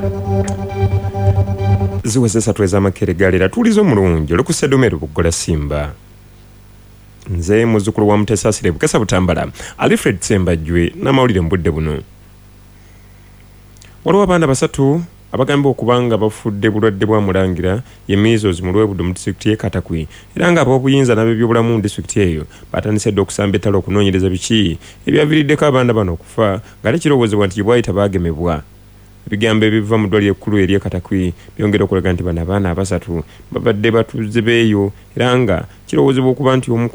ziweze satu ez'amakeregalera tulizo mulungi olukusedumero bugola simba nze muzzukulu wa Mutesasire Bukesa Butambala Alfred Sembajjwe n'amawulire mu budde buno. Waliwo abaana basatu abagamba okubanga bafudde bulwadde bwa mulangira ye measles mu Lwebudu mu disitulikiti y'e Katakwi era nga ab'obuyinza n'ab'ebyobulamu mu disitulikiti eyo batandise dde okusamba ettala okunoonyereza biki ebyaviiriddeko abaana bano okufa nga tekirowoozebwa nti bwayita baagemebwa. Ebigambo ebiva mu ddwaliro ekkulu ery'e Katakwi byongera okulaga nti bano abaana abasatu babadde batuze beeyo era nga kirowoozebwa okuba nti omu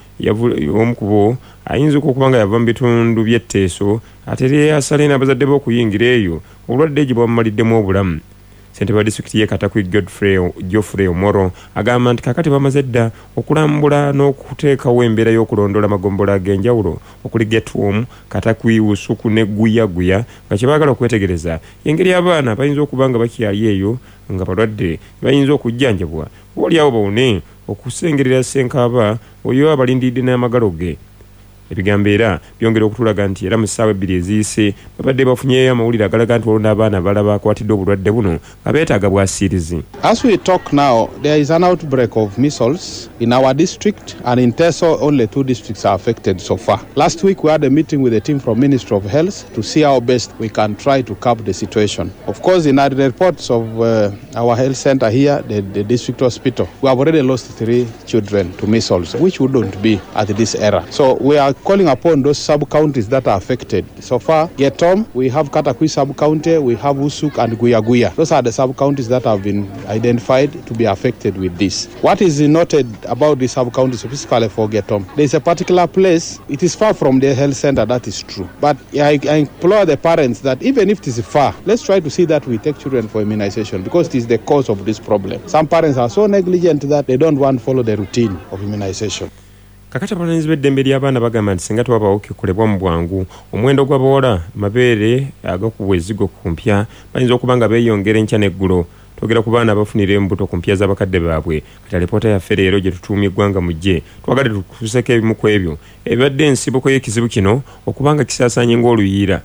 ku bo ayinza okuba nga yava mu bitundu by'etteeso ate era asale n'abazadde be okuyingira eyo obulwadde gye bwamumaliddemu obulamu. Ssentebe wa disitulikiti y'e Katakwi Geoffrey Omoro agamba nti kakati bamaze dda okulambula n'okuteekawo embeera y'okulondoola amagombolola ag'enjawulo okuli Getworm, Katakwi, Usuku ne Guyaguya nga kye baagala okwetegereza y'engeri abaana bayinza okuba nga bakyali eyo nga balwadde bayinza okujjanjabwa obalyawo bawone okusengerera Ssenkaaba oyo abalindidde n'amagalo ge. Ebigambo era byongera okutulaga nti era mu ssaawa ebbiri eziyise babadde bafunyeyo amawulire agalaga nti waliwo n'abaana abalala bakwatiddwa obulwadde buno nga beetaaga bwasirizi. As we talk now, there is an outbreak of measles in our district, and in Teso only 2 districts are affected so far. Last week we had a meeting with the team from Ministry of Health to see how best we can try to curb the situation. Of course, in the reports of our health center here, the district hospital, we have already lost 3 children to measles, which wouldn't be at this era. So we are calling upon those sub-counties that are affected. So far, Getworm, we have Katakwi sub-county, we have Usuk and Guyaguya. Those are the sub-counties that have been identified to be affected with this. What is noted about the sub-counties, specifically for Getworm, there is a particular place, it is far from the health center, that is true. But I implore the parents that even if it is far, let's try to see that we take children for immunization because it is the cause of this problem. Some parents are so negligent that they don't want to follow the routine of immunization. Kakati abalangizi b'eddembe ly'abaana bagamba nti singa tewabaawo okukolebwa mu bwangu omuwendo gw'abawala mabeere agakubwa ezzigo ku mpya bayinza okuba nga beeyongera enkya n'eggulo. Twogera ku baana abafunira embuto ku mpya z'abakadde baabwe kati alipoota yaffe leero gye tutuumye eggwanga mu ggye twagala tutuuseko ebimu ku ebyo ebibadde ensibuko y'ekizibu kino okuba nga kisaasaanye ng'oluyiira.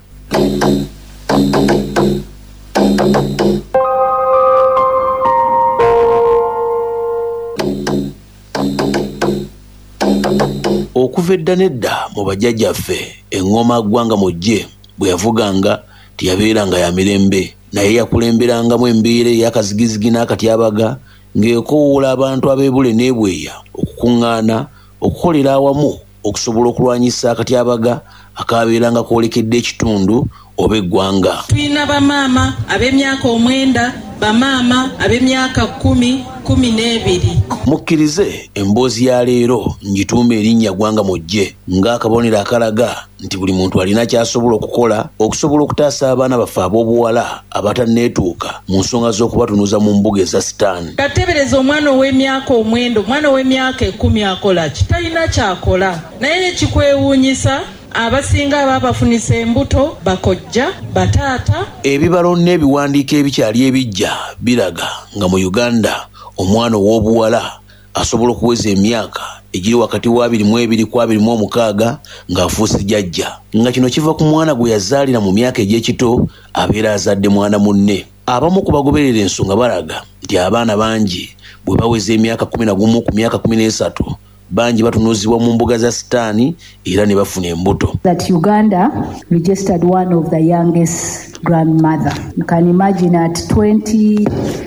Okuva edda nedda mu bajjajjaffe engoma ggwanga mu ggye bwe yavuganga tiyabeeranga ya mirembe naye yakulemberangamu embeera ey'akazigizigi n'akatyabaga ng'ekowoola abantu ab'ebule n'ebweya okukuŋŋaana okukolera awamu okusobola okulwanyisa akatyabaga akaabeeranga koolekedde ekitundu oba eggwanga. Tulina bamaama ab'emyaka 9, bamaama ab'emyaka 10, 12. Mukkirize emboozi ya leero ngituuma erinnya ggwanga mu ggye ng'akabonero akalaga nti buli muntu alina ky'asobola okukola okusobola okutaasa abaana baffe ab'obuwala abatanneetuuka mu nsonga z'okubatunuza mu mbuga eza sitaani. Katebereza omwana ow'emyaka 9, omwana ow'emyaka 10 akola ki? Talina ky'akola. Naye ekikwewuunyisa abasinga ababafunisa embuto bakojja bataata. Ebibalo n'ebiwandiiko ebikyali ebijja biraga nga mu Uganda omwana ow'obuwala asobola okuweza emyaka egiri wakati wa 22 ku 26 ng'afuuse jjajja nga kino kiva ku mwana gwe yazaalira mu myaka egy'ekito abeera azadde mwana munne. Abamu ku bagoberera ensonga balaga nti abaana bangi bwe baweza emyaka 11 ku myaka 13 bangi batunuzibwa mu mbuga za sitaani era ne bafuna embuto. That Uganda registered one of the youngest grandmother. You can imagine at 26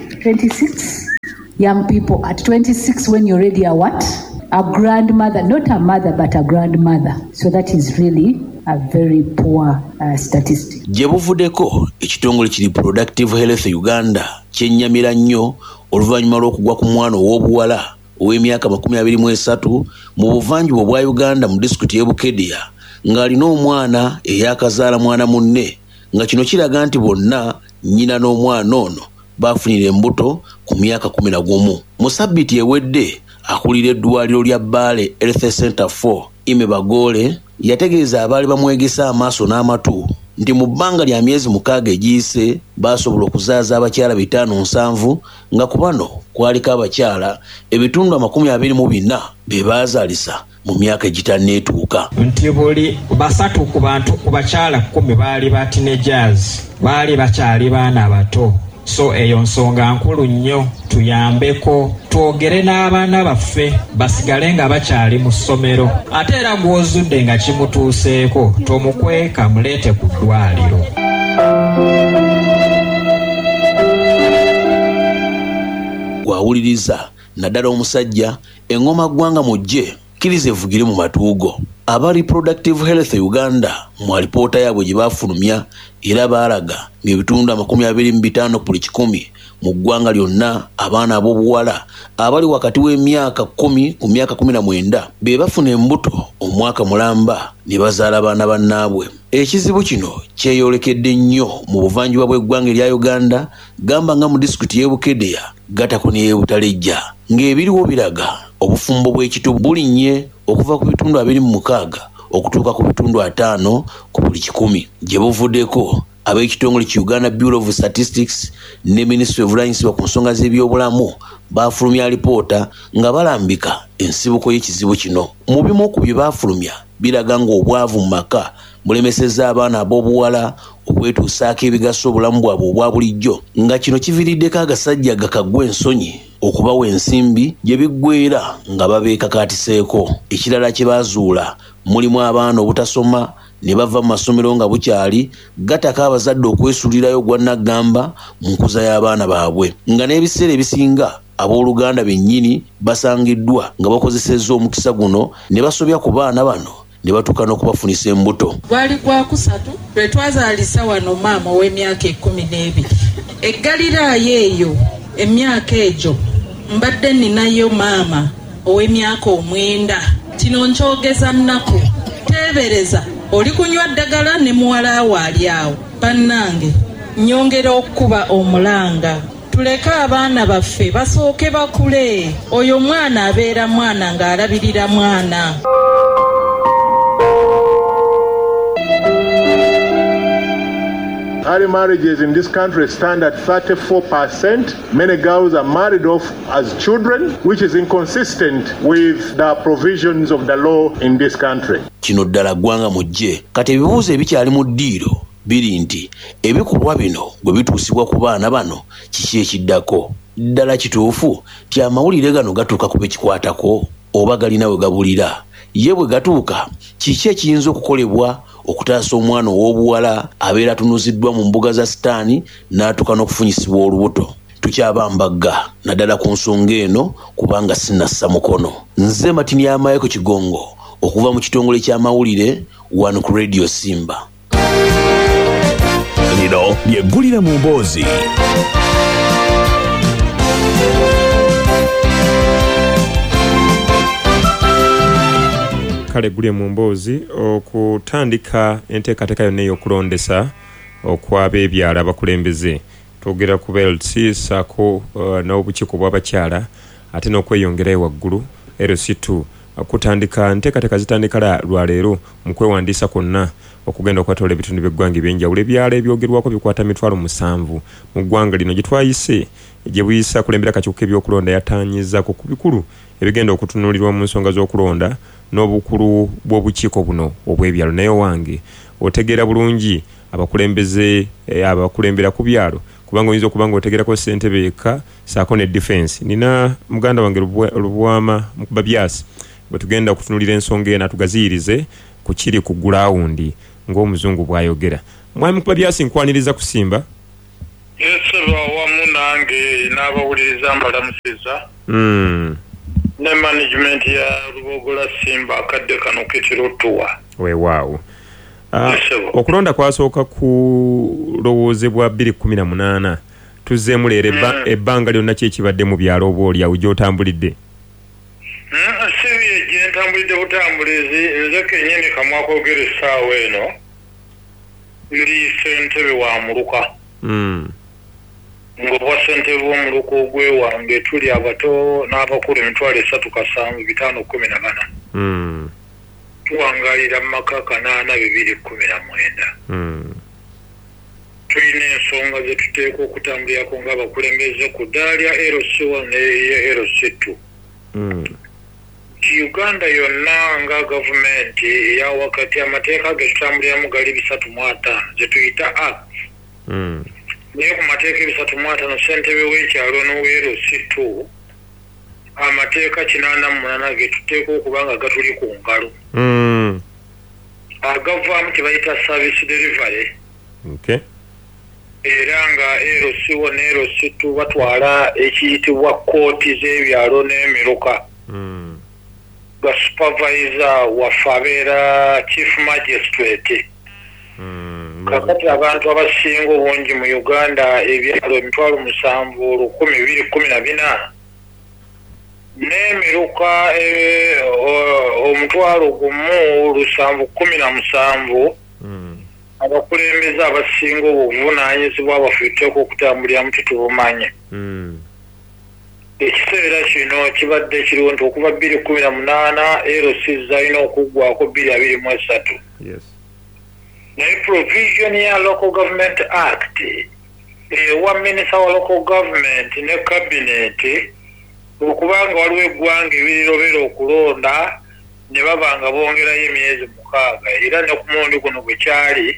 young people at 26 when you're already a what? A grandmother, not a mother but a grandmother. So that is really a very poor statistic. Gye buvuddeko ekitongole ki Reproductive Health Uganda kyennyamira nnyo oluvannyuma lw'okugwa ku mwana ow'obuwala ow'emyaka 23 mu buvanjuba bwa Uganda mu disitulikiti y'e Bukedya ng'alina omwana eyakazaala mwana munne nga kino kiraga nti bonna nnyina n'omwana ono bafunira embuto ku myaka 11. Mu ssabbiiti ewedde akulira eddwaliro lya Bale Health Center 4 Ime Bagole yategeeza abaali bamwegesa amaaso n'amatu nti mu bbanga lya myezi 6 egiyise basobola okuzaaza abakyala 507 nga ku bano kwaliko abakyala 24 be baazaalisa mu myaka egitanneetuuka. Nti buli 3 ku bantu ku bakyala 10 baali ba teenagers, baali bakyali baana bato. So eyo nsonga nkulu nnyo, tuyambeko twogere n'abaana baffe basigale nga bakyali mu ssomero, ate era gw'ozudde nga kimutuuseeko tomukweka muleete ku ddwaliro. Gwawuliriza naddala omusajja engoma ggwanga mujje kkiriza evugire mu matuugo. Aba Reproductive Health Uganda mu alipoota yaabwe gye baafulumya era baalaga ng'ebitundu 25 ku buli 100 mu ggwanga lyonna abaana ab'obuwala abali wakati w'emyaka 10 ku myaka 19 be bafuna embuto omwaka mulamba ne bazaala abaana bannaabwe. Ekizibu kino kyeyolekedde nnyo mu buvanjuba bw'eggwanga erya Uganda, gamba nga mu disitulikiti y'e Bukedeya, Gatako n'ey'e Butalejja, ng'ebiriwo biraga obufumbo bw'ekito bulinnye okuva ku bitundu 26 okutuuka ku bitundu 5 ku buli 100 gye buvuddeko ab'ekitongole ki Uganda Bureau of Statistics ne Ministry of Lands ku nsonga z'ebyobulamu baafulumya alipoota nga balambika ensibuko y'ekizibu kino. Mu bimu ku bye baafulumya biraga ng'obwavu mu maka bulemesezza abaana ab'obuwala okwetuusaako ebigaso obulamu bwabwe obwa bulijjo, nga kino kiviiriddeko agasajja gakagwa ensonyi okubawa ensimbi gye biggweera nga babeekakaatiseeko. Ekirala kye baazuula mulimu abaana obutasoma ne bava mu masomero nga bukyali, gataka abazadde okwesuulirayo gwa naggamba mu nkuza y'abaana baabwe, nga n'ebiseera ebisinga abooluganda bennyini basangiddwa nga bakozesezza omukisa guno ne basobya ku baana bano ne batuuka n'okubafunisa embuto. Gwali gwa kusatu lwe twazaalisa wano maama ow'emyaka 12. Eggaliraayo eyo emyaka egyo mbadde ninayo maama ow'emyaka 9. Kino nkyogeza nnaku, teebereza oli kunywa ddagala ne muwala we ali awo. Bannange, nnyongera okukuba omulanga, tuleke abaana baffe basooke bakule. Oyo mwana abeera mwana ng'alabirira mwana. Early marriages in this country stand at 34%. Many girls are married off as children, which is inconsistent with the provisions of the law in this country. Kino ddala ggwanga mujje. Kati ebibuuzo ebikyali mu ddiiro biri nti ebikolwa bino bwe bituusibwa ku baana bano kiki ekiddako? Ddala kituufu ti amawulire gano gatuuka ku bekikwatako oba galina we gabulira? Ye bwe gatuuka kiki ekiyinza okukolebwa okutaasa omwana ow'obuwala abeera atunuziddwa mu mbuga za sitaani n'atuuka n'okufunyisibwa olubuto? Tukyabambagga naddala ku nsonga eno kubanga sinassa mukono. Nze Matini Yamayeko Kigongo okuva mu kitongole ky'amawulire wano ku Radio Simba. Lino lyeggulire mu mboozi. Kale gulye mu mboozi okutandika enteekateeka yonna ey'okulondesa okw'abeebyala abakulembeze. Twogera ku BLC ssaako n'obukiiko bw'abakyala ate n'okweyongerayo waggulu LC2. Kutandika nteekateeka zitandika lwaleero mu kwewandiisa kwonna okugenda okwatoola ebitundu by'eggwanga ebyenjawulo. Ebyala ebyogerwako bikwata 7,000 mu ggwanga lino gye twayise, gye buyisa kulembera akakiiko k'ebyokulonda yatanyizaako ku bikulu ebigenda okutunuulirwa mu nsonga z'okulonda n'obukulu bw'obukiiko buno obw'ebyalo. Naye wange otegeera bulungi abakulembeze abakulembera ku byalo, kubanga oyinza okuba nga otegerako ssentebe yekka saako ne defense. Nina muganda wange Lubwama Babyasi bwe tugenda okutunulira ensonga eno atugaziyirize ku kiri ku gulawundi ng'omuzungu bw'ayogera. Mwami Babyasi nkwaniriza kusimba. Yesero awamu nange n'abawuliriza mbalamusiza. Ne management ya Lubogola Simba akadde kano ketirotuwa. Weewaawo. Okulonda kwasooka kulowoozebwa 2018. Tuzzeemu leero ebbanga lyonna kyekibadde mu byalo oba olyawo gy'otambulidde? Sibi gye ntambulidde butambulizi, nze kennyini kamwakoogera essaawa eno ndi ssentebe wa Muluka. Ng'obwa ssentebe w'Omuluka ogw'ewange tuli abato n'abakulu 3,750,514. Tuwangalira mu maka 8,219. tulina ensonga ze tuteeka okutambulirako ng'abakulembeze ku ddaala lya LC1 ne LC2. Uganda yonna nga gavumenti eya wakati amateeka ge tutambuliramu gali 305 ze tuyita act. Naye ku mateeka 305 ssentebe w'ekyalo n'owa-LC2 amateeka 88 ge tuteeka okuba nga gatuli ku ngalo. Agavaamu kye bayita service delivery. Era nga LC1 ne LC2 batwala ekiyitibwa kooti z'ebyalo n'emiruka. Ga supervisor waffe abeera chief magistrate. Kakati abantu abasinga obungi mu Uganda ebyalo 7,214 n'emiruka 1,717 abakulembeze abasinga obuvunaanyizibwa bafiteeko okutambuliramu tetubumanye. Ekiseera kino kibadde kiriwo nti okuva 2018 LC zalina okuggwako 2023. Naye provision ya Local Government Act ewa minisita wa local government ne cabinet okubanga waliwo eggwanga ebirirobera okulonda ne babanga bongerayo emyezi 6 era ne ku mulundi guno bwe kyali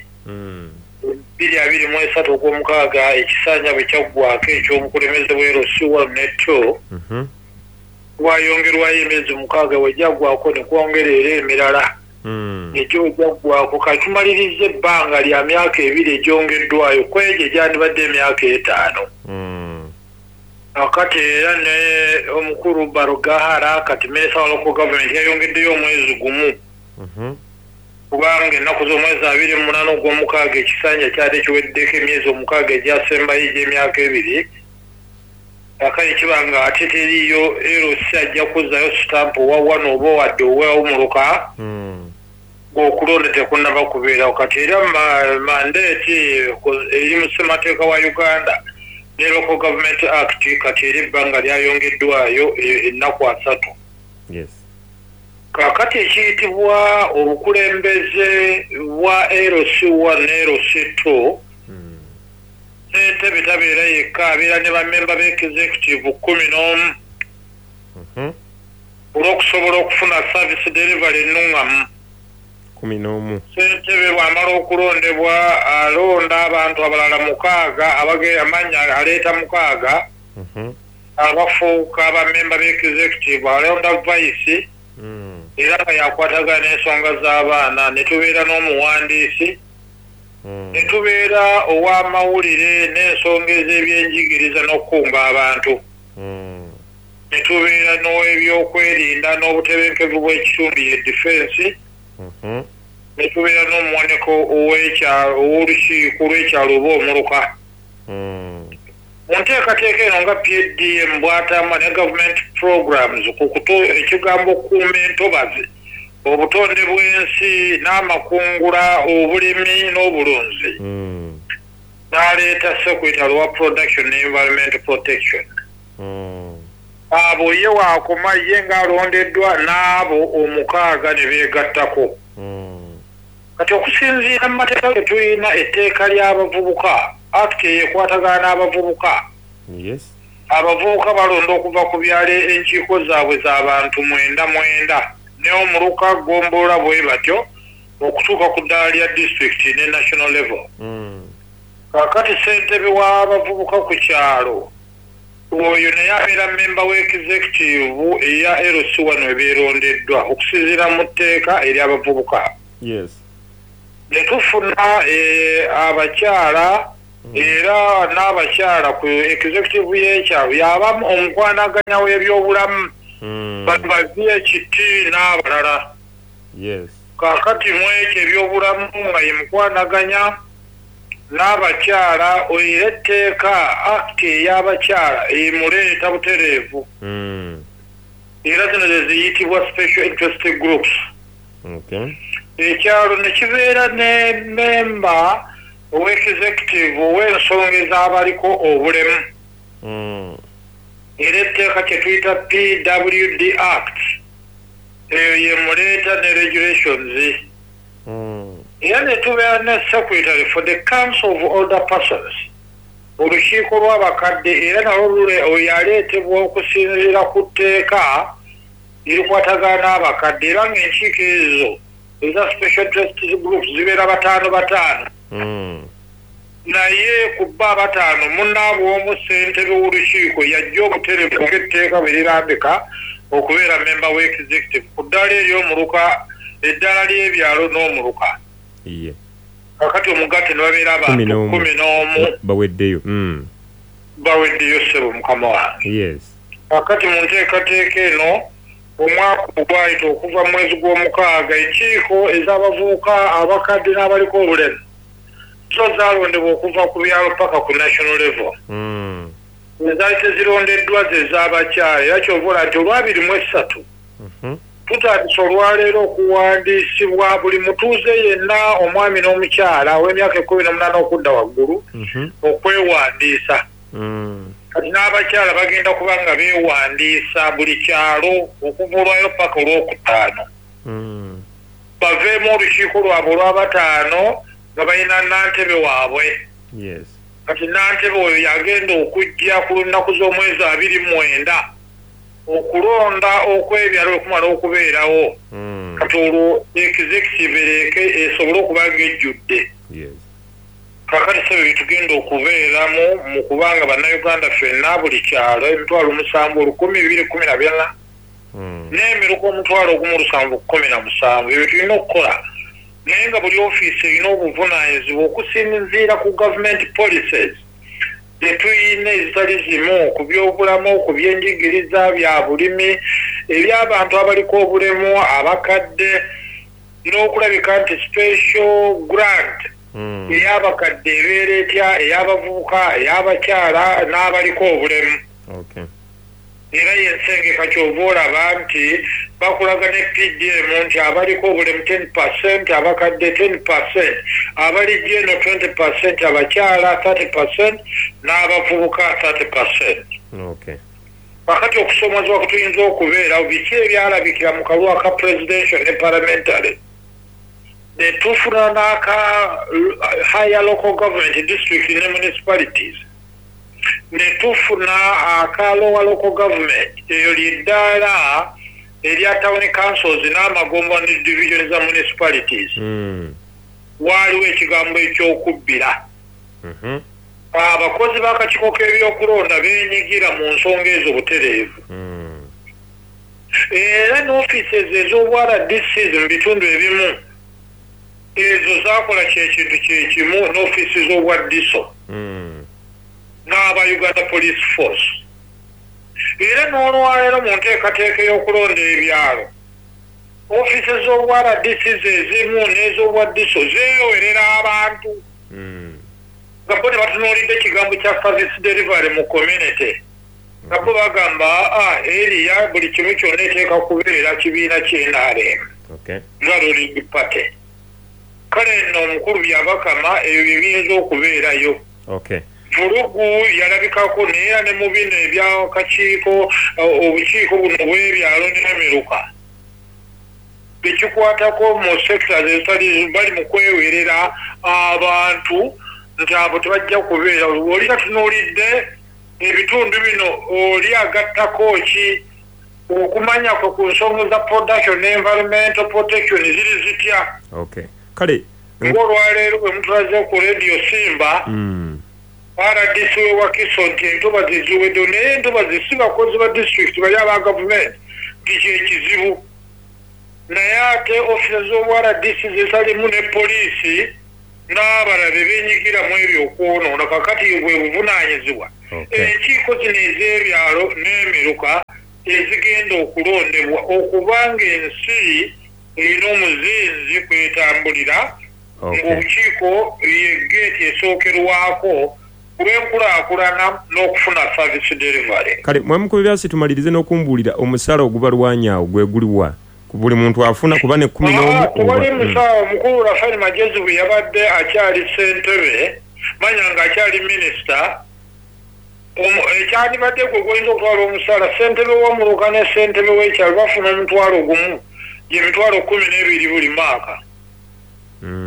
2023 ogw'omukaaga ekisanja bwe kyaggwako eky'omukulembeze w'LC1 ne 2 wayongerwayo emyezi 6 we gyaggwako ne kwongerera emirala ekyo gyaggwako kati tumaliriza ebbanga lya myaka 2 egyongeddwayo kwegyo egyandibadde emyaka 5. Akati era ne omukulu Barugahara kati minisita wa local government yayongeddeyo omwezi gumu. Kubanga ennaku z'omwezi 28 ogw'omukaaga ekisanja kyali kiweddeko emyezi 6 egyasembayo egy'emyaka 2. Akali kibanga ate teriyo LC ajja kuzzayo sitampu wa wano oba wadde ow'omuluka okulonda tekunnaba kubeerawo. Kati era mandate eri mu ssemateeka wa Uganda ne Local Government Act kati eri ebbanga lyayongeddwayo ennaku 3. Kakati ekiyitibwa obukulembeze bwa LC1 ne LC2 ssentebe tabeera yekka abeera ne bammemba b'executive 11 olw'okusobola okufuna service delivery ennuŋŋamu. 11 ssentebe bw'amala okulondebwa alonda abantu abalala 6 amanya aleeta 6 abafuuka bammemba b'executive alonda vice era nga yakwatagana n'ensonga z'abaana ne tubeera n'omuwandiisi ne tubeera ow'amawulire n'ensonga ez'ebyenjigiriza n'okukunga abantu ne tubeera n'ow'ebyokwerinda n'obutebenkevu bw'ekitundu ye defense ne tubeera n'omuwaniko ow'olukiiko lw'ekyalo oba omuluka. Mu nteekateeka eno nga PDM bw'atama ne government programs ku ekigambo okukuuma entobazi obutonde bw'ensi n'amakungula obulimi n'obulunzi n'aleeta secretary wa production ne environment protection. Abo ye waakoma ye ng'alondeddwa n'abo 6 ne beegattako. Kati okusinziira mu mateeka ge tulina etteeka ly'abavubuka act ekwatagana n'abavubuka. Abavubuka balonda okuva ku byalo enkiiko zaabwe z'abantu 9 ne omuluka gomboola bwe batyo okutuuka ku ddaala lya district ne national level. Kakati ssentebe w'abavubuka ku kyalo oyo naye abeera memba w'executive eya LC1 we beerondeddwa okusinziira mu tteeka ery'abavubuka. Ne tufuna abakyala era n'abakyala ku executive y'ekyalo yabamu omukwanaganya w'ebyobulamu BHT n'abalala. Kakati mu ekyo ebyobulamu nga ye mukwanaganya n'abakyala era etteeka act ey'abakyala emuleeta butereevu. Era zino ze ziyitibwa special interest groups. Ekyalo ne kibeera ne memba ow'executive ow'ensonga ez'abaliko obulemu. Era etteeka kye tuyita PWD Act eyo ye muleeta ne regulations. era ne tubeera ne secretary for the council of older persons olukiiko lw'abakadde era nalwo yaleetebwa okusinziira ku tteeka erikwatagana n'abakadde era ng'enkiiko ezo eza special interest groups zibeera 5 naye ku bba 5 munnaabwe omu ssentebe w'olukiiko yajja obutereevu ng'etteeka bwe lirambika okubeera member w'executive ku ddala ery'omuluka eddala ly'ebyalo n'omuluka kakati omugatte ne babeera abantu 11 baweddeyo ssebo mukama wange kakati mu nteekateeka eno omwaka ogwayita okuva mu mwezi gw'omukaaga enkiiko ez'abavubuka abakadde n'abaliko obulemu zo zaalondebwa okuva ku byalo paka ku national level ezaali tezirondeddwa ze z'abakyala era kyovola nti olw'23 tutandise olwaleero okuwandiisibwa buli mutuuze yenna omwami n'omukyala ow'emyaka 18 okudda waggulu okwewandiisa kati n'abakyala bagenda kuba nga beewandiisa buli kyalo okuva olwayo paka olw'okutaano baveemu olukiiko lwabwe olwa5 nga balina nantebe waabwe kati nantebe oyo yagenda okujja ku lunaku z'omwezi 29 okulonda okwebyalo okumala okubeerawo kati olwo executive esobole okuba ng'ejjudde kakati sebe bitugenda okubeeramu mu kubanga bannayuganda ffenna buli kyalo emitwalo 7,214 n'emiruka omutwalo 1,717 ebyo tulina okukola naye nga buli ofiisi erina obuvunaanyizibwa okusinziira ku government policies tetuyina ezitali zimu ku byobulamu ku byenjigiriza bya bulimi eby'abantu abaliko obulemu abakadde n'okulabika nti special grant ey'abakadde ebeera etya ey'abavubuka ey'abakyala n'abaliko obulemu era yensengeka kyova olaba nti bakulaga ne PDM nti abaliko obulemu 10%, abakadde 10%, abalijja eno 20%, abakyala 30%, n'abavubuka 30%. Kakati okusomozebwa kutuyinza okubeera biki ebyalabikira mu kalwa ka presidential ne parliamentary ne tufuna n'aka higher local government district ne municipalities ne tufuna aka lower local government eyo lyeddaala erya town councils n'amagombo ne division za municipalities waaliwo ekigambo ekyokubbira abakozi b'akakiiko k'ebyokulonda beenyigira mu nsonga ezo butereevu era n'ofiises ez'obwrdcs mu bitundu ebimu ezo zaakola kyekintu kyekimu n'ofiisi z'obwaddiso n'aba Uganda Police Force era n'olwaleero mu nteekateeka y'okulonda ebyalo ofiisi z'obwrdcs ezimu n'ez'obwaddiso zeewerera abantu nga bo ne batunuulidde ekigambo kya service delivery mu community nga bo bagamba eriya buli kimu kyonna eteeka kubeera kibiina ky'NRM nga ruling party kale nno omukulu byabakama ebyo bye biyinza okubeerayo vulugu yalabikako neera ne mu bino ebyakakiiko obukiiko buno bw'ebyalo n'emiruka bekikwatako mu sectors ezitali bali mu kwewerera abantu nti abo tebajja kubeera oli katunuulidde ebitundu bino oli agattako ki okumanya kwe ku nsonga za production ne environmental protection ziri zitya kale ng'olwaleero bwe mutulaze ku radio Simba RDC we Wakiso nti entobazi ziwedde naye entobazi si bakozi ba district bali aba government kyekizibu naye ate ofisi z'obwrdc zisalimu ne poliisi n'abalala beenyigira mu ebyo okwonoona kakati bwe buvunaanyizibwa enkiiko zino ez'ebyalo n'emiruka ezigenda okulondebwa okubanga ensi erina omuzinzi kwetambulira ng'obukiiko yegeeti esookerwako kulwenkulaakulana n'okufuna service delivery. Kale mwamukubi byasi tumalirize n'okumbuulira omusala ogubalwanyaawo gwe guliwa ku buli muntu afuna kuba ne 11 tewali musawo omukulu Rafael Magezi bwe yabadde akyali ssentebe manya nga akyali minisita ekyandibadde gwe goyinza okutwala omusala ssentebe w'omuluka ne ssentebe w'ekyalo bafuna omutwalo gumu gye mitwalo 12 buli maaka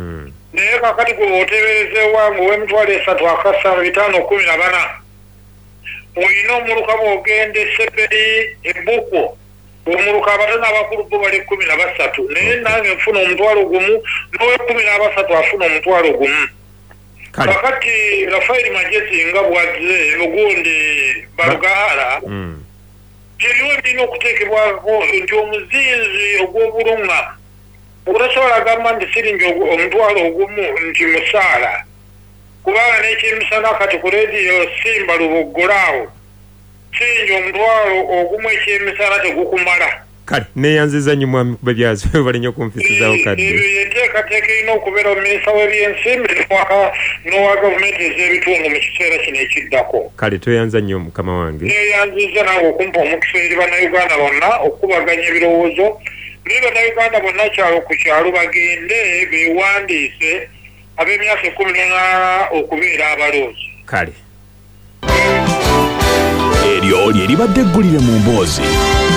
naye kakati gwe oteeberezeewa ng'ow'emitwalo 3,514 olina omuluka bw'ogenda Essebbeyi Ebbuko omuluka abatana abakulu bo bali 13 naye nange nfuna omutwalo gumu n'owe13 afuna omutwalo gumu. Kakati Rafaeli Magezi nga bw'azze Mugundi Balugahala ebyo birina okuteekebwako nti omuzinzi ogw'obulunga obutasobola gamba nti siringi omutwalo ogumu nti musaala kubanga n'ekyemisana kati ku rediyo Simba Luboggolaawo siringi omutwalo ogumu ekyemisana tegukumala. Kale neeyanziza nnyo mwami kuba byazo bali nnyo okumpisizaawo kadde. Ebyo yenteekateeka erina okubeera omuminisita w'ebyensimbi n'owa gavumenti ez'ebitundu mu kiseera kino ekiddako. Kale toyanza nnyo mukama wange. Neeyanziza naawe okumpa omukisa eri bannayuganda bonna okukubaganya ebirowoozo naye bannayuganda bonna kyalo ku kyalo bagende beewandiise ab'emyaka 18 okubeera abaloozi. Kale eryo lye libadde eggulire mu mboozi.